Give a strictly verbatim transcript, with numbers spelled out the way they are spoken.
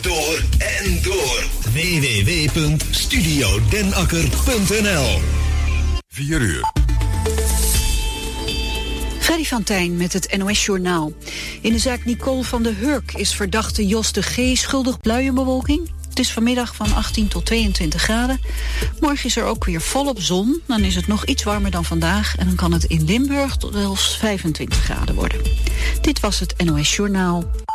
door en door. w w w punt studio den akker punt n l. vier uur. Freddy van Tijn met het N O S-journaal. In de zaak Nicole van der Hurk is verdachte Jos de G. schuldig buienbewolking. Het is vanmiddag van achttien tot tweeëntwintig graden. Morgen is er ook weer volop zon. Dan is het nog iets warmer dan vandaag. En dan kan het in Limburg tot zelfs vijfentwintig graden worden. Dit was het N O S-journaal.